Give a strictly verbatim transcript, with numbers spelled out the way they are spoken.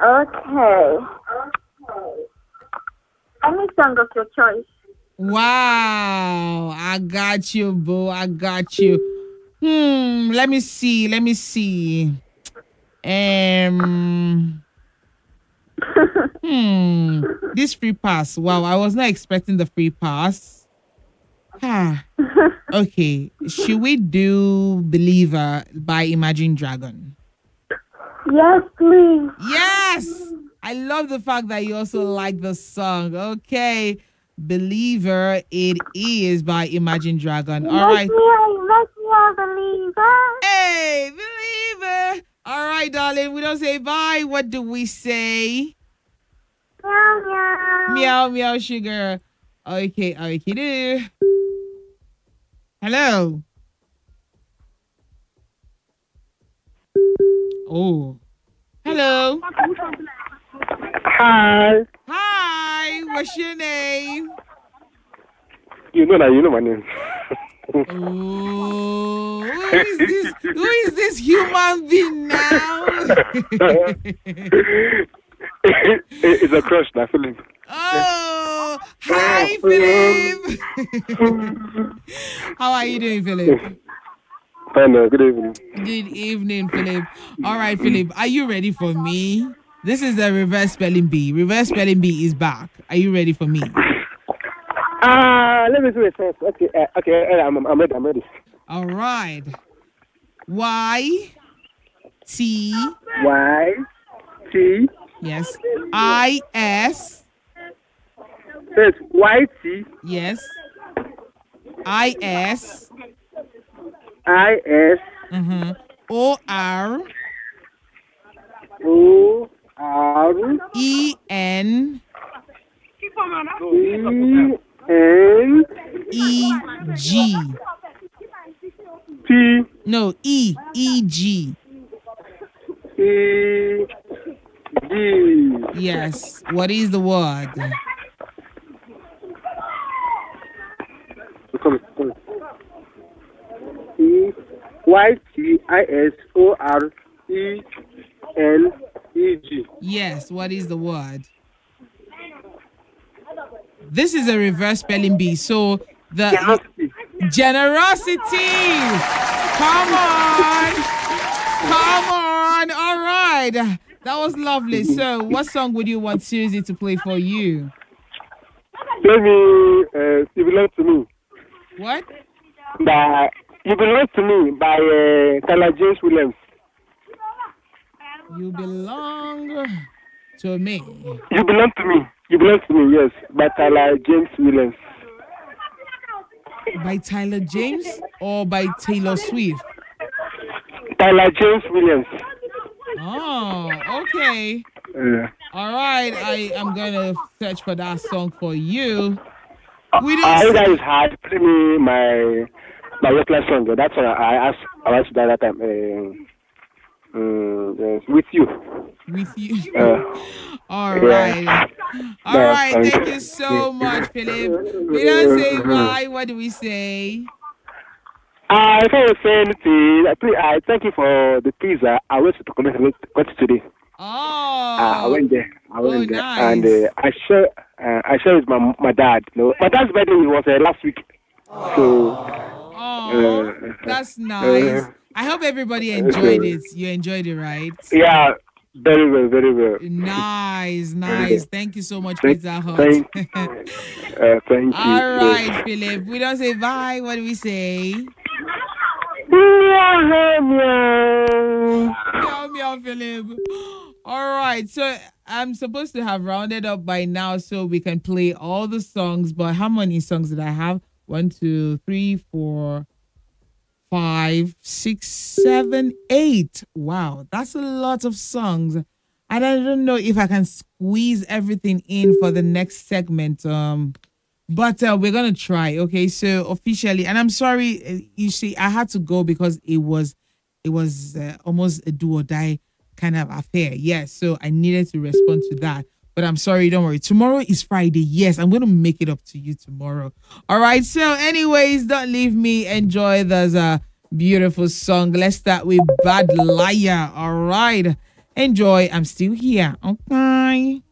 Okay. Any song of your choice. Wow. I got you, boo. I got you. Hmm. Let me see. Let me see. Um. Hmm. This free pass. Wow. I was not expecting the free pass. Ah. Okay. Should we do Believer by Imagine Dragon? Yes, please. Yes. I love the fact that you also like the song. Okay. Believer, it is by Imagine Dragon. You All make right. me, you make me a believer. Hey, Believer. All right, darling. We don't say bye. What do we say? Meow, meow. Meow, meow, sugar. Okay, okay, do. Hello. Oh. Hello. Hi. Hi. What's your name? You know that you know my name. Oh, who is this? Who is this human being now? It's a crush, that feeling. Oh, hi, Philip. How are you doing, Philip? Fine, uh, good evening. Good evening, Philip. All right, Philip, are you ready for me? This is the reverse spelling bee. Reverse spelling bee is back. Are you ready for me? Ah, uh, let me do it first. Okay, uh, okay, uh, I'm, I'm ready. I'm ready. All right. Y T Y T. Yes. I S. Yes. Y T. Yes. I S. I S. Mm-hmm. O R. O R. E N. E N. E G. T. No, E. E G. E G. Yes. What is the word? Come, come. E Y T I S O R E N E G. Yes. What is the word? This is a reverse spelling bee. So the Generosity. generosity. Come on. Come on. All right. That was lovely. So what song would you want Susie to play for you? Let me, uh, You Belong to Me. What? By, You Belong to Me by uh, Tyler James Williams. You belong to me. You Belong to Me. You Belong to Me, yes. By Tyler James Williams. By Tyler James or by Taylor Swift? Tyler James Williams. Oh, okay. Uh, All right. I am going to search for that song for you. We uh, don't you see- guys had play me my my reckless song. That's what I asked. I asked that time. Uh, um, yes, with you. with you. Uh, All yeah. right. All Yeah, right. thank Thank you. you so much, Philip. We don't say bye. What do we say? I thought was saying to I, please, I thank you for the pizza. I went to comment got today. Oh. Uh, I went there. I went Oh, there, nice. and uh, I share. Uh, I share with my my dad. You know, my dad's birthday was uh, last week. So. Oh, Uh, that's uh, nice. I hope everybody enjoyed it. You enjoyed it, right? Yeah, very well, very well. Nice, nice. Thank you so much, Thank, Pizza Hut. thank, uh, thank you. All right, Philip. We don't say bye. What do we say? Meow, meow. Meow, meow, Philip. All right. So I'm supposed to have rounded up by now so we can play all the songs. But how many songs did I have? One, two, three, four, five, six, seven, eight. Wow. That's a lot of songs. And I don't know if I can squeeze everything in for the next segment. Um, but uh, we're gonna try. Okay, so officially, and I'm sorry. uh, You see, I had to go because it was, it was uh, almost a do or die kind of affair. Yes, so I needed to respond to that. But I'm sorry. Don't worry. Tomorrow is Friday. Yes, I'm gonna make it up to you tomorrow. All right. So, anyways, don't leave me. Enjoy this uh, beautiful song. Let's start with Bad Liar. All right. Enjoy. I'm still here. Okay.